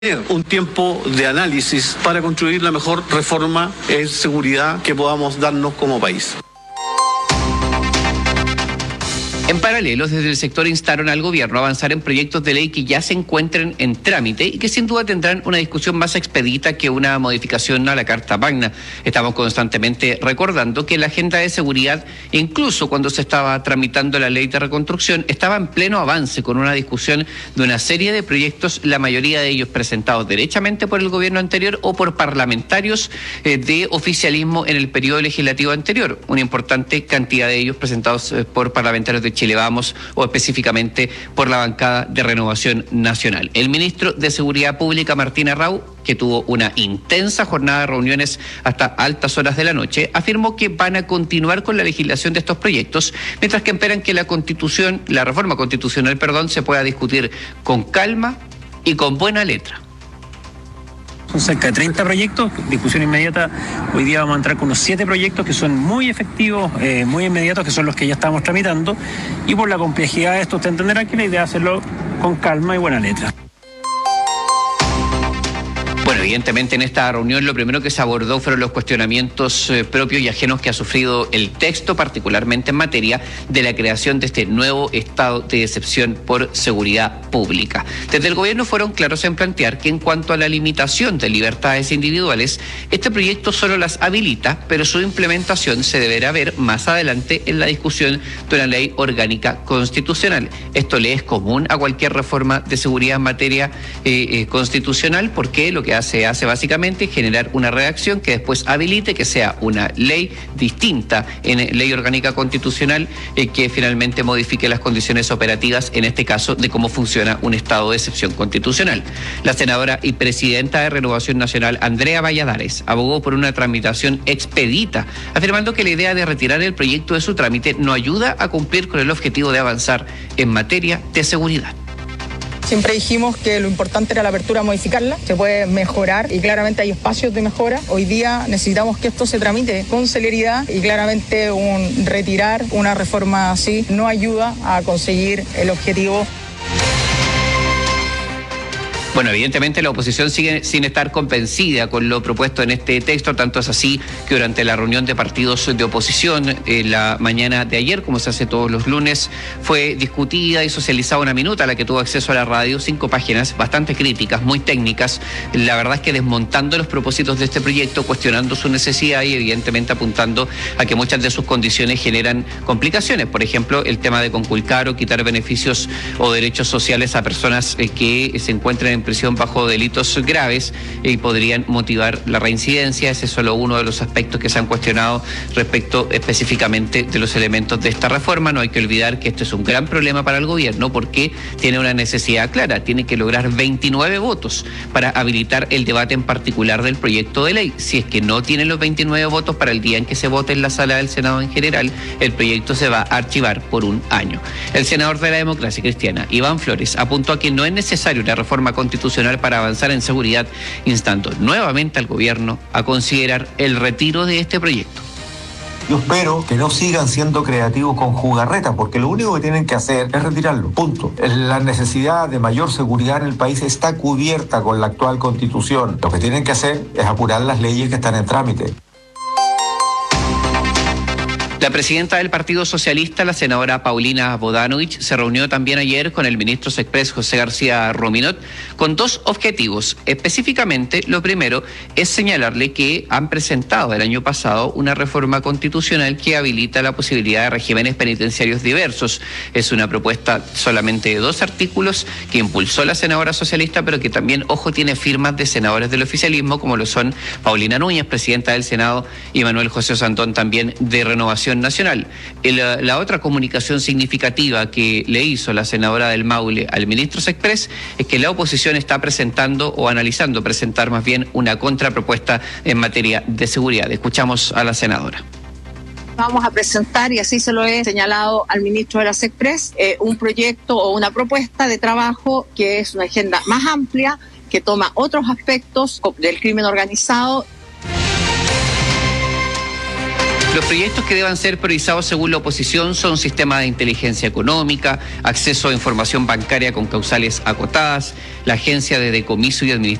un tiempo de análisis para construir la mejor reforma en seguridad que podamos darnos como país. En paralelo, desde el sector instaron al gobierno a avanzar en proyectos de ley que ya se encuentren en trámite y que sin duda tendrán una discusión más expedita que una modificación a la Carta Magna. Estamos constantemente recordando que la agenda de seguridad, incluso cuando se estaba tramitando la ley de reconstrucción, estaba en pleno avance con una discusión de una serie de proyectos, la mayoría de ellos presentados derechamente por el gobierno anterior o por parlamentarios de oficialismo en el periodo legislativo anterior. Una importante cantidad de ellos presentados por parlamentarios de Chile Vamos o específicamente por la bancada de Renovación Nacional. El ministro de Seguridad Pública, Martín Arrau, que tuvo una intensa jornada de reuniones hasta altas horas de la noche, afirmó que van a continuar con la legislación de estos proyectos, mientras que esperan que la reforma constitucional, se pueda discutir con calma y con buena letra. Son cerca de 30 proyectos, discusión inmediata. Hoy día vamos a entrar con unos 7 proyectos que son muy efectivos, muy inmediatos, que son los que ya estamos tramitando. Y por la complejidad de esto, usted entenderá que la idea es hacerlo con calma y buena letra. Bueno, evidentemente en esta reunión lo primero que se abordó fueron los cuestionamientos propios y ajenos que ha sufrido el texto, particularmente en materia de la creación de este nuevo estado de excepción por seguridad pública. Desde el gobierno fueron claros en plantear que en cuanto a la limitación de libertades individuales, este proyecto solo las habilita, pero su implementación se deberá ver más adelante en la discusión de una ley orgánica constitucional. Esto le es común a cualquier reforma de seguridad en materia constitucional, porque lo que hace básicamente generar una redacción que después habilite que sea una ley distinta en ley orgánica constitucional que finalmente modifique las condiciones operativas, en este caso, de cómo funciona un estado de excepción constitucional. La senadora y presidenta de Renovación Nacional, Andrea Valladares, abogó por una tramitación expedita, afirmando que la idea de retirar el proyecto de su trámite no ayuda a cumplir con el objetivo de avanzar en materia de seguridad. Siempre dijimos que lo importante era la apertura a modificarla, se puede mejorar y claramente hay espacios de mejora. Hoy día necesitamos que esto se tramite con celeridad y claramente retirar una reforma así no ayuda a conseguir el objetivo. Bueno, evidentemente la oposición sigue sin estar convencida con lo propuesto en este texto, tanto es así que durante la reunión de partidos de oposición la mañana de ayer, como se hace todos los lunes, fue discutida y socializada una minuta a la que tuvo acceso a la radio, 5 páginas bastante críticas, muy técnicas, la verdad es que desmontando los propósitos de este proyecto, cuestionando su necesidad y evidentemente apuntando a que muchas de sus condiciones generan complicaciones, por ejemplo, el tema de conculcar o quitar beneficios o derechos sociales a personas que se encuentren en prisión bajo delitos graves y podrían motivar la reincidencia. Ese es solo uno de los aspectos que se han cuestionado respecto específicamente de los elementos de esta reforma. No hay que olvidar que esto es un gran problema para el gobierno porque tiene una necesidad clara, tiene que lograr 29 votos para habilitar el debate en particular del proyecto de ley. Si es que no tienen los 29 votos para el día en que se vote en la sala del Senado en general, el proyecto se va a archivar por un año. El senador de la Democracia Cristiana, Iván Flores, apuntó a que no es necesaria una reforma constitucional para avanzar en seguridad, instando nuevamente al gobierno a considerar el retiro de este proyecto. Yo espero que no sigan siendo creativos con jugarreta, porque lo único que tienen que hacer es retirarlo, punto. La necesidad de mayor seguridad en el país está cubierta con la actual Constitución. Lo que tienen que hacer es apurar las leyes que están en trámite. La presidenta del Partido Socialista, la senadora Paulina Bodanovich, se reunió también ayer con el ministro Sexpress José García Ruminot con 2 objetivos. Específicamente, lo primero es señalarle que han presentado el año pasado una reforma constitucional que habilita la posibilidad de regímenes penitenciarios diversos. Es una propuesta solamente de 2 artículos que impulsó la senadora socialista, pero que también, ojo, tiene firmas de senadores del oficialismo, como lo son Paulina Núñez, presidenta del Senado, y Manuel José Santón, también de Renovación Nacional. La otra comunicación significativa que le hizo la senadora del Maule al ministro Sexpress es que la oposición está presentando o analizando presentar más bien una contrapropuesta en materia de seguridad. Escuchamos a la senadora. Vamos a presentar, y así se lo he señalado al ministro de la Sexpress, un proyecto o una propuesta de trabajo que es una agenda más amplia, que toma otros aspectos del crimen organizado. Los proyectos que deban ser priorizados según la oposición son sistema de inteligencia económica, acceso a información bancaria con causales acotadas, la agencia de decomiso y administración